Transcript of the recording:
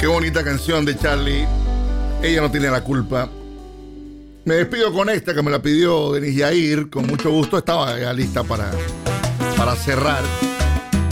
Qué bonita canción de Charlie. Ella no tiene la culpa. Me despido con esta que me la pidió Denis Yair. Con mucho gusto, estaba ya lista para cerrar.